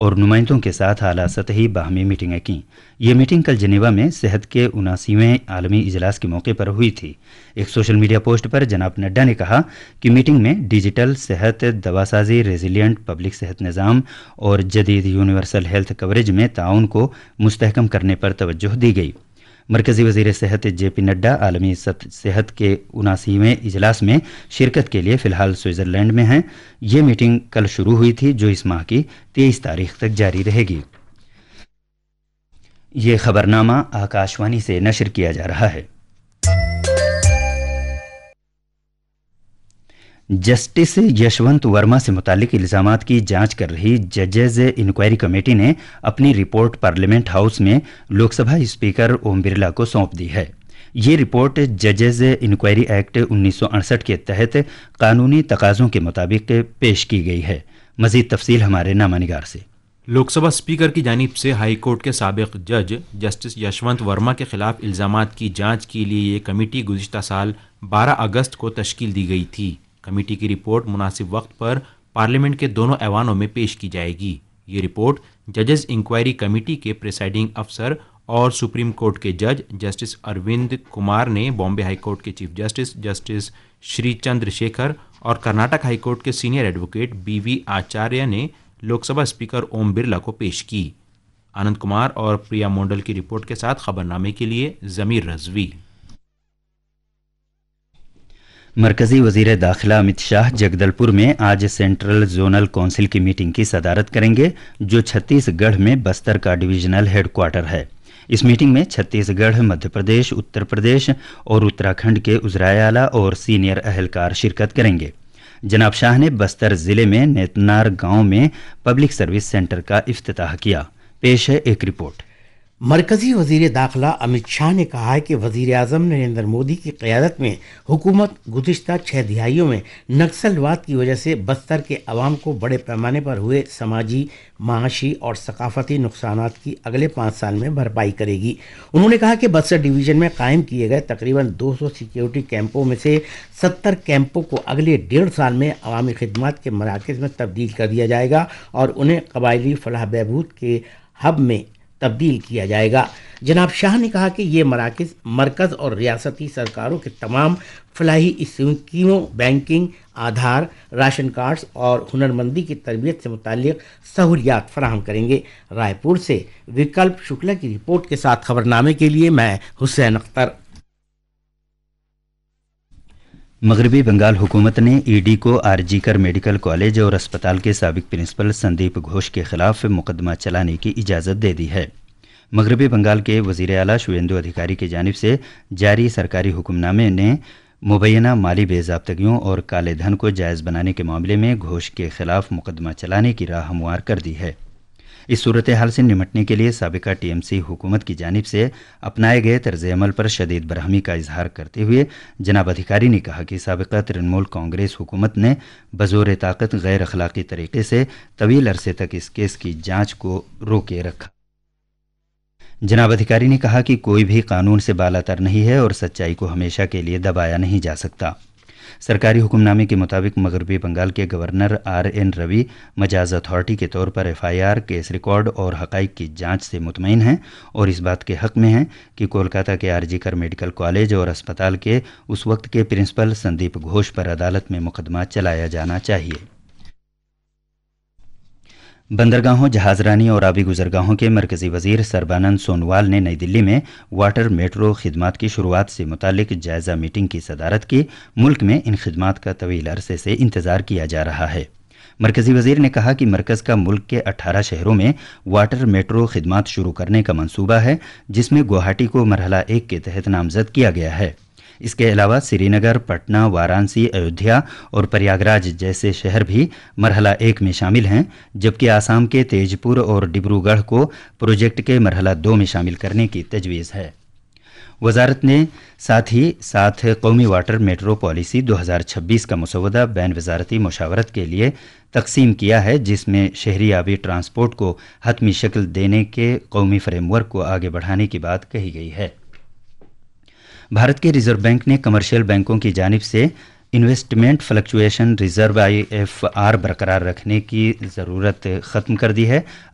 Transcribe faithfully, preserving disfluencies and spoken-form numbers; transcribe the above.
और नुमाइंदों के साथ आला सतही बाहमी मीटिंगें की। ये मीटिंग कल जिनेवा में सेहत के उनासीवें आलमी इजलास के मौके पर हुई थी। एक सोशल मीडिया पोस्ट पर जनाब नड्डा ने कहा कि मीटिंग में डिजिटल सेहत, दवासाजी, रेजिलियंट पब्लिक सेहत निज़ाम और जदीद यूनिवर्सल हेल्थ कवरेज में ताउन को मुस्तहकम करने पर तवज्जो दी गई। मरकजी वजीर सेहत जे पी नड्डा आलमी सेहत के उनासीवें इजलास में शिरकत के लिए फ़िलहाल स्विट्ज़रलैंड में हैं। ये मीटिंग कल शुरू हुई थी जो इस माह की तेईस तारीख तक जारी रहेगी। ये खबरनामा आकाशवाणी से नशर किया जा रहा है। जस्टिस यशवंत वर्मा से मुतालिक इल्ज़ामात की जांच कर रही जजेज इंक्वायरी कमेटी ने अपनी रिपोर्ट पार्लियामेंट हाउस में लोकसभा स्पीकर ओम बिरला को सौंप दी है। ये रिपोर्ट जजेज इंक्वायरी एक्ट उन्नीस सौ अड़सठ के तहत कानूनी तकाज़ों के मुताबिक पेश की गई है। मज़ीद तफसील हमारे नामानिगार से। लोकसभा स्पीकर की जानिब से हाई कोर्ट के साबिक जज जस्टिस यशवंत वर्मा के खिलाफ इल्ज़ामात की जांच के लिए ये कमेटी गुज़िश्ता साल बारह अगस्त को तश्कील दी गई थी। कमेटी की रिपोर्ट मुनासिब वक्त पर पार्लियामेंट के दोनों ऐवानों में पेश की जाएगी। ये रिपोर्ट जजेस इंक्वायरी कमेटी के प्रिसाइडिंग अफसर और सुप्रीम कोर्ट के जज जस्टिस अरविंद कुमार ने बॉम्बे हाई कोर्ट के chief justice justice Shri Chandrashekhar और कर्नाटक हाई कोर्ट के सीनियर एडवोकेट बी वी आचार्य ने लोकसभा स्पीकर ओम बिरला को पेश की। आनंद कुमार और प्रिया मोंडल की रिपोर्ट के साथ खबरनामे के लिए जमीर रजवी। मरकजी वजीर दाखिला अमित शाह जगदलपुर में आज सेंट्रल जोनल काउंसिल की मीटिंग की सदारत करेंगे जो छत्तीसगढ़ में बस्तर का डिवीजनल हेडक्वार्टर है। इस मीटिंग में छत्तीसगढ़, मध्य प्रदेश, उत्तर प्रदेश और उत्तराखंड के उज़राए आला और सीनियर अहलकार शिरकत करेंगे। जनाब शाह ने बस्तर जिले में नेतनार गांव में पब्लिक सर्विस सेंटर का इफ्तिताह किया। पेश है एक रिपोर्ट। मरकजी वजीर दाखिला अमित शाह ने कहा है कि वजीर आज़म नरेंद्र मोदी की क़यादत में हुकूमत गुज़िश्ता छः दिहाइयों में नक्सलवाद की वजह से बस्तर के अवाम को बड़े पैमाने पर हुए समाजी, माशी और सकाफती नुकसानात की अगले पाँच साल में भरपाई करेगी। उन्होंने कहा कि बस्तर डिवीज़न में कायम किए गए तकरीबन दो सौ सिक्योरिटी कैंपों में से सत्तर कैंपों को अगले डेढ़ साल में अवामी खिदमत के मराकज़ में तब्दील कर दिया जाएगा और उन्हें कबायली फलाह बहबूद के हब में तब्दील किया जाएगा। जनाब शाह ने कहा कि ये मराकज़ मरकज़ और रियासती सरकारों के तमाम फलाही स्कीमों, बैंकिंग, आधार, राशन कार्ड्स और हुनरमंदी की तरबियत से मुताल्लिक़ सहूलियात फराहम करेंगे। रायपुर से विकल्प शुक्ला की रिपोर्ट के साथ खबरनामे के लिए मैं हुसैन अख्तर। मगरबी बंगाल हुकूमत ने ईडी को आरजीकर मेडिकल कॉलेज और अस्पताल के साबिक प्रिंसिपल संदीप घोष के खिलाफ मुकदमा चलाने की इजाज़त दे दी है। मगरबी बंगाल के वज़ीर आला शुवेंदु अधिकारी की जानिब से जारी सरकारी हुक्मनामे ने मुबैना माली बेज़ाब्तगियों और काले धन को जायज़ बनाने के मामले में घोष के खिलाफ मुकदमा चलाने की राह हमवार कर दी है। इस सूरत हाल से निमटने के लिए साबिका टीएमसी हुकूमत की जानिब से अपनाए गए तर्ज अमल पर शदीद बरहमी का इजहार करते हुए जनाब अधिकारी ने कहा कि साबिका तृणमूल कांग्रेस हुकूमत ने बज़ोर ताकत गैर अखलाकी तरीके से तवील अरसे तक इस केस की जांच को रोके रखा। जनाब अधिकारी ने कहा कि कोई भी कानून से बालातर नहीं है और सच्चाई को हमेशा के लिए दबाया नहीं जा सकता। सरकारी हुक्मनामे के मुताबिक मगरबी बंगाल के governor are N Ravi Majaz authority के तौर पर F I R, case record और हक़ाइक़ की जांच से मुतमईन हैं और इस बात के हक़ में हैं कि कोलकाता के आरजीकर मेडिकल कॉलेज और अस्पताल के उस वक्त के प्रिंसिपल संदीप घोष पर अदालत में मुकदमा चलाया जाना चाहिए। बंदरगाहों, जहाजरानी और आबी गुजरगाहों के मरकजी वजीर सरबानंद सोनोवाल ने नई दिल्ली में वाटर मेट्रो खिदमात की शुरुआत से मुतालिक जायज़ा मीटिंग की सदारत की। मुल्क में इन खिदमात का तवील अरसे से इंतज़ार किया जा रहा है। मरकजी वजीर ने कहा कि मरकज़ का मुल्क के अठारह शहरों में वाटर मेट्रो खिदमात शुरू करने का मंसूबा है, जिसमें गुवाहाटी को मरहला एक के तहत नामजद किया गया है। इसके अलावा श्रीनगर, पटना, वाराणसी, अयोध्या और प्रयागराज जैसे शहर भी मरहला एक में शामिल हैं, जबकि आसाम के तेजपुर और डिब्रूगढ़ को प्रोजेक्ट के मरहला दो में शामिल करने की तजवीज़ है। वजारत ने साथ ही साथ कौमी वाटर मेट्रो पॉलिसी दो हज़ार छब्बीस का मसौदा बैन वजारती मुशावरत के लिए तकसीम किया है, जिसमें शहरी आबी ट्रांसपोर्ट को हतमी शक्ल देने के कौमी फ्रेमवर्क को आगे बढ़ाने की बात कही गई है। भारत के रिजर्व बैंक ने कमर्शियल बैंकों की जानिब से investment fluctuation reserve I F R बरकरार रखने की ज़रूरत ख़त्म कर दी है।